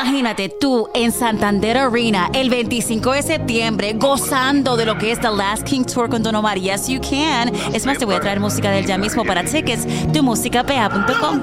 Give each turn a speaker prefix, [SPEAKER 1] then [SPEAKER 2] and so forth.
[SPEAKER 1] Imagínate tú en Santander Arena el 25 de septiembre gozando de lo que es The Last King Tour con Don Omar. Yes, you can. Es más, te voy a traer música de él ya mismo. Para tickets, tumusicapa.com.